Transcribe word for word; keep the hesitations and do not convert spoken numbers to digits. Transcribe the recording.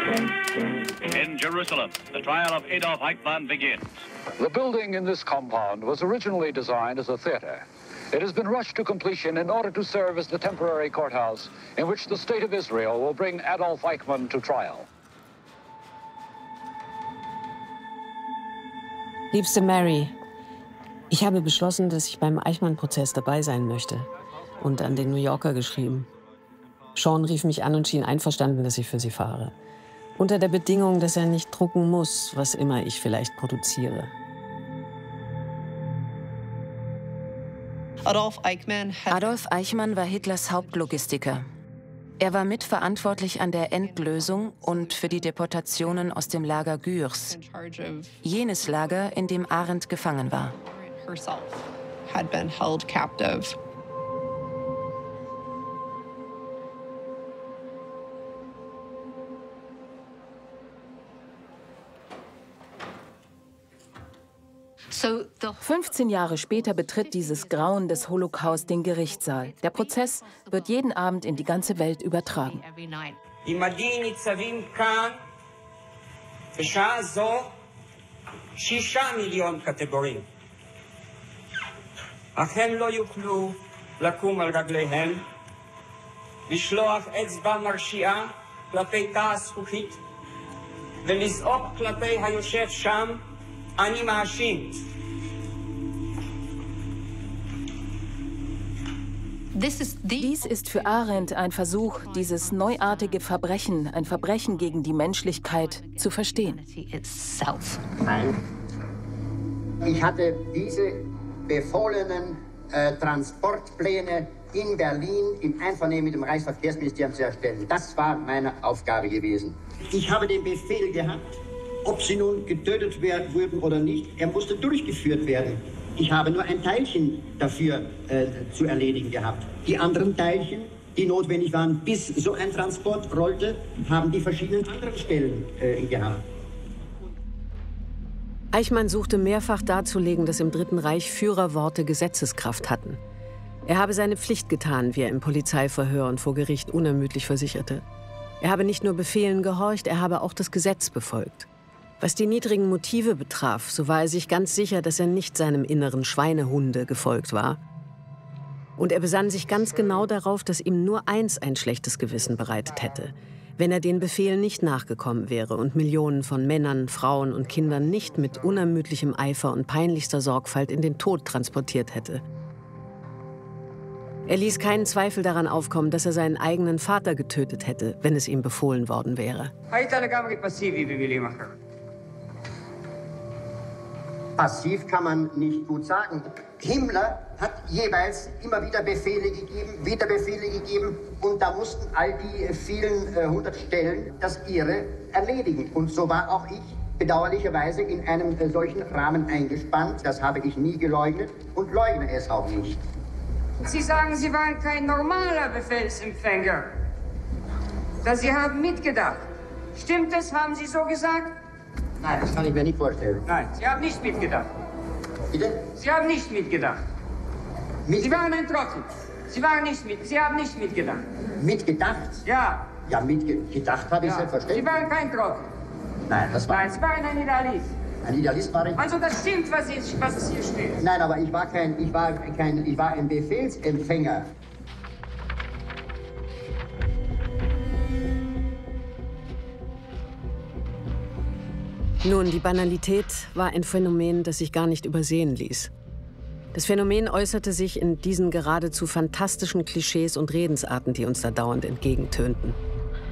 In Jerusalem, the trial of Adolf Eichmann begins. The building in this compound was originally designed as a theater. It has been rushed to completion in order to serve as the temporary courthouse in which the state of Israel will bring Adolf Eichmann to trial. Liebste Mary, ich habe beschlossen, dass ich beim Eichmann-Prozess dabei sein möchte. Und an den New Yorker geschrieben. Sean rief mich an und schien einverstanden, dass ich für sie fahre. Unter der Bedingung, dass er nicht drucken muss, was immer ich vielleicht produziere. Adolf Eichmann, Adolf Eichmann war Hitlers Hauptlogistiker. Er war mitverantwortlich an der Endlösung und für die Deportationen aus dem Lager Gürs, jenes Lager, in dem Arendt gefangen war. fünfzehn Jahre später betritt dieses Grauen des Holocaust den Gerichtssaal. Der Prozess wird jeden Abend in die ganze Welt übertragen. Dies ist für Arendt ein Versuch, dieses neuartige Verbrechen, ein Verbrechen gegen die Menschlichkeit, zu verstehen. Nein. Ich hatte diese befohlenen äh, Transportpläne in Berlin im Einvernehmen mit dem Reichsverkehrsministerium zu erstellen. Das war meine Aufgabe gewesen. Ich habe den Befehl gehabt, ob sie nun getötet werden würden oder nicht, er musste durchgeführt werden. Ich habe nur ein Teilchen dafür äh, zu erledigen gehabt. Die anderen Teilchen, die notwendig waren, bis so ein Transport rollte, haben die verschiedenen anderen Stellen äh, gehabt. Eichmann suchte mehrfach darzulegen, dass im Dritten Reich Führerworte Gesetzeskraft hatten. Er habe seine Pflicht getan, wie er im Polizeiverhör und vor Gericht unermüdlich versicherte. Er habe nicht nur Befehlen gehorcht, er habe auch das Gesetz befolgt. Was die niedrigen Motive betraf, so war er sich ganz sicher, dass er nicht seinem inneren Schweinehunde gefolgt war. Und er besann sich ganz genau darauf, dass ihm nur eins ein schlechtes Gewissen bereitet hätte: wenn er den Befehlen nicht nachgekommen wäre und Millionen von Männern, Frauen und Kindern nicht mit unermüdlichem Eifer und peinlichster Sorgfalt in den Tod transportiert hätte. Er ließ keinen Zweifel daran aufkommen, dass er seinen eigenen Vater getötet hätte, wenn es ihm befohlen worden wäre. Passiv kann man nicht gut sagen. Himmler hat jeweils immer wieder Befehle gegeben, wieder Befehle gegeben, und da mussten all die vielen äh, hundert Stellen das ihre erledigen. Und so war auch ich bedauerlicherweise in einem äh, solchen Rahmen eingespannt. Das habe ich nie geleugnet und leugne es auch nicht. Sie sagen, Sie waren kein normaler Befehlsempfänger. Dass Sie haben mitgedacht. Stimmt das? Haben Sie so gesagt? Nein, das kann ich mir nicht vorstellen. Nein, Sie haben nicht mitgedacht. Bitte? Sie haben nicht mitgedacht. Mit Sie waren ein Trottel. Sie waren nicht mit. Sie haben nicht mitgedacht. Mitgedacht? Ja. Ja, mitgedacht habe ich Ja. selbstverständlich. Sie waren kein Trottel. Nein, das war... Nein, Sie waren ein Idealist. Ein Idealist war ich? Also das stimmt, was, ich, was hier steht. Nein, aber ich war kein... Ich war, kein, ich war ein Befehlsempfänger. Nun, die Banalität war ein Phänomen, das sich gar nicht übersehen ließ. Das Phänomen äußerte sich in diesen geradezu fantastischen Klischees und Redensarten, die uns da dauernd entgegentönten.